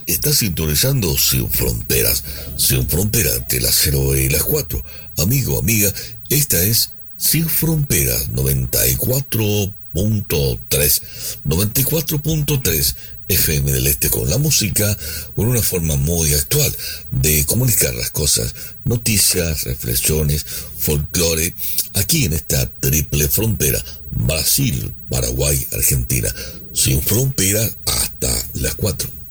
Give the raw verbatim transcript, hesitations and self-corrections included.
Está sintonizando Sin Fronteras, Sin Fronteras entre las cero y las cuatro. Amigo, amiga, esta es Sin Fronteras noventa y cuatro punto tres. noventa y cuatro punto tres F M del Este, con la música, con una forma muy actual de comunicar las cosas, noticias, reflexiones, folclore, aquí en esta triple frontera, Brasil, Paraguay, Argentina. Sin Frontera hasta las cuatro.